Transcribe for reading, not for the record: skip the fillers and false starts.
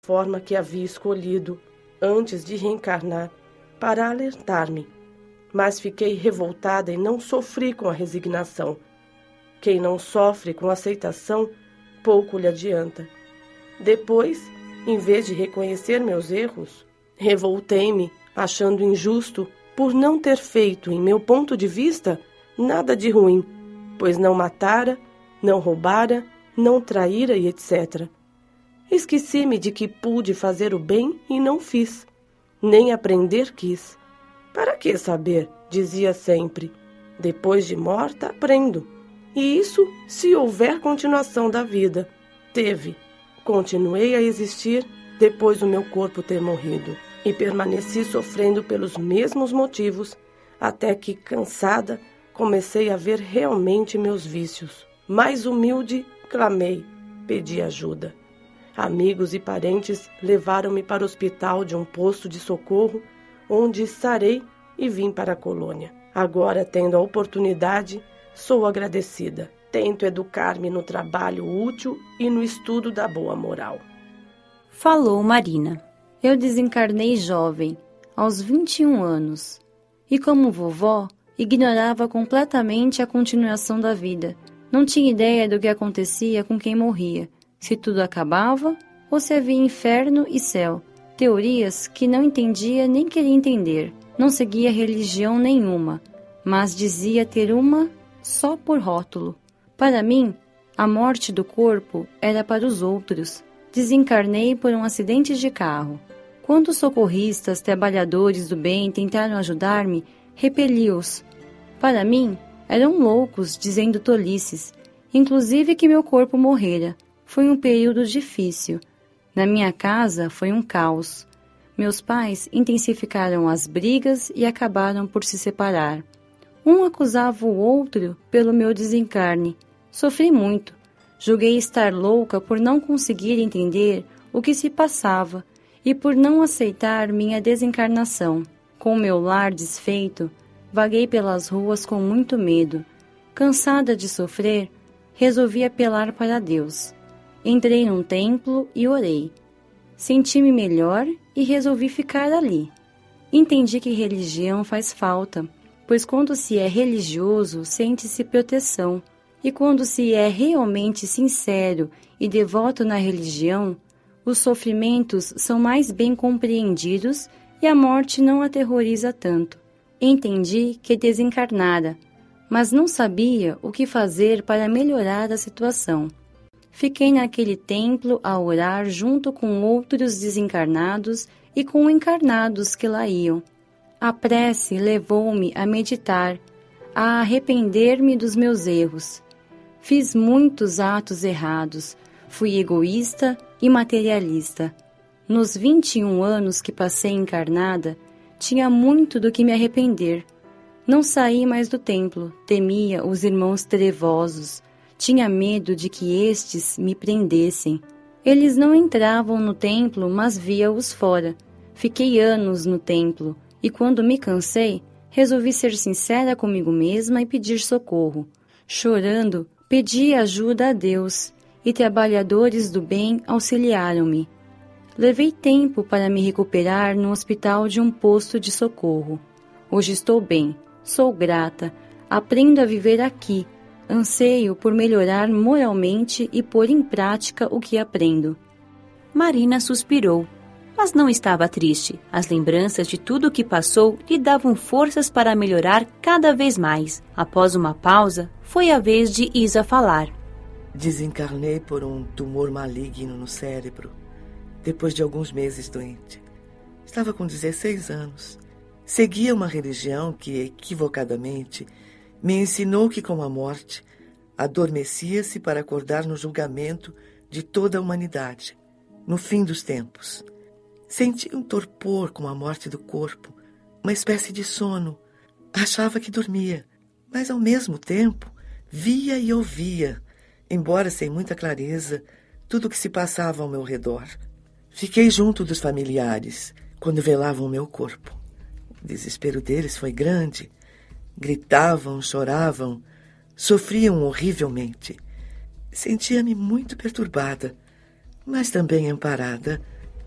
forma que havia escolhido, antes de reencarnar, para alertar-me. Mas fiquei revoltada e não sofri com a resignação. Quem não sofre com aceitação, pouco lhe adianta. Depois, em vez de reconhecer meus erros, revoltei-me, achando injusto por não ter feito, em meu ponto de vista, nada de ruim, pois não matara, não roubara, não traíra e etc. Esqueci-me de que pude fazer o bem e não fiz, nem aprender quis. Para que saber? Dizia sempre. Depois de morta, aprendo. E isso se houver continuação da vida. Teve. Continuei a existir depois do meu corpo ter morrido. E permaneci sofrendo pelos mesmos motivos, até que, cansada, comecei a ver realmente meus vícios. Mais humilde, clamei, pedi ajuda. Amigos e parentes levaram-me para o hospital de um posto de socorro, onde sarei e vim para a colônia. Agora, tendo a oportunidade, sou agradecida. Tento educar-me no trabalho útil e no estudo da boa moral. Falou Marina. Eu desencarnei jovem, aos 21 anos, e como vovó, ignorava completamente a continuação da vida. Não tinha ideia do que acontecia com quem morria, se tudo acabava ou se havia inferno e céu. Teorias que não entendia nem queria entender. Não seguia religião nenhuma, mas dizia ter uma só por rótulo. Para mim, a morte do corpo era para os outros. Desencarnei por um acidente de carro. Quando os socorristas, trabalhadores do bem tentaram ajudar-me, repeli-os. Para mim, eram loucos, dizendo tolices, inclusive que meu corpo morrera. Foi um período difícil. Na minha casa foi um caos. Meus pais intensificaram as brigas e acabaram por se separar. Um acusava o outro pelo meu desencarne. Sofri muito. Julguei estar louca por não conseguir entender o que se passava e por não aceitar minha desencarnação. Com meu lar desfeito, vaguei pelas ruas com muito medo. Cansada de sofrer, resolvi apelar para Deus. Entrei num templo e orei. Senti-me melhor e resolvi ficar ali. Entendi que religião faz falta, pois quando se é religioso, sente-se proteção. E quando se é realmente sincero e devoto na religião, os sofrimentos são mais bem compreendidos e a morte não aterroriza tanto. Entendi que desencarnara, mas não sabia o que fazer para melhorar a situação. Fiquei naquele templo a orar junto com outros desencarnados e com encarnados que lá iam. A prece levou-me a meditar, a arrepender-me dos meus erros. Fiz muitos atos errados, fui egoísta e materialista. Nos 21 anos que passei encarnada, tinha muito do que me arrepender. Não saí mais do templo, temia os irmãos trevosos, tinha medo de que estes me prendessem. Eles não entravam no templo, mas via-os fora. Fiquei anos no templo, e quando me cansei, resolvi ser sincera comigo mesma e pedir socorro. Chorando, pedi ajuda a Deus, e trabalhadores do bem auxiliaram-me. Levei tempo para me recuperar no hospital de um posto de socorro. Hoje estou bem, sou grata, aprendo a viver aqui, anseio por melhorar moralmente e pôr em prática o que aprendo. Marina suspirou, mas não estava triste. As lembranças de tudo o que passou lhe davam forças para melhorar cada vez mais. Após uma pausa, foi a vez de Isa falar. Desencarnei por um tumor maligno no cérebro, depois de alguns meses doente. Estava com 16 anos. Seguia uma religião que, equivocadamente, me ensinou que com a morte, adormecia-se para acordar no julgamento de toda a humanidade, no fim dos tempos. Senti um torpor com a morte do corpo, uma espécie de sono. Achava que dormia, mas ao mesmo tempo via e ouvia, embora sem muita clareza, tudo o que se passava ao meu redor. Fiquei junto dos familiares quando velavam o meu corpo. O desespero deles foi grande. Gritavam, choravam, sofriam horrivelmente. Sentia-me muito perturbada, mas também amparada